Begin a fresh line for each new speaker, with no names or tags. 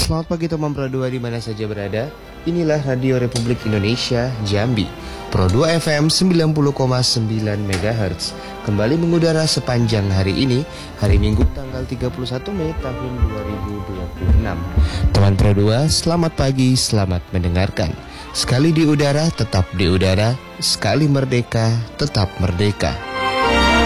Selamat pagi teman Pro 2 di mana saja berada. Inilah Radio Republik Indonesia Jambi, Pro 2 FM 90,9 MHz. Kembali mengudara sepanjang hari ini, hari Minggu tanggal 31 Mei tahun 2026. Teman Pro 2, selamat pagi, selamat mendengarkan. Sekali di udara, tetap di udara. Sekali merdeka, tetap merdeka.